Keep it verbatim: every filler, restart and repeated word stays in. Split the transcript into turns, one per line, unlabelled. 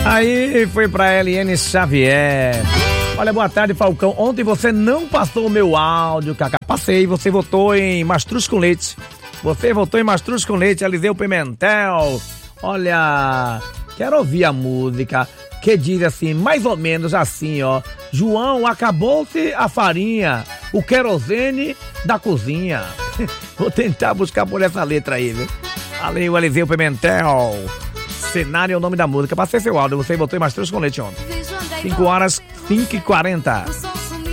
Aí foi pra Eliane Xavier. Olha, boa tarde, Falcão. Ontem você não passou o meu áudio, Cacá. Passei, você votou em mastruz com leite. Você votou em mastruz com leite, Eliseu Pimentel. Olha, quero ouvir a música que diz assim, mais ou menos assim, ó. João, acabou-se a farinha, o querosene da cozinha. Vou tentar buscar por essa letra aí, viu? Valeu, Eliseu Pimentel. Cenário é o nome da música. Passei seu áudio, você votou em mastruz com leite ontem. cinco horas, cinco e quarenta.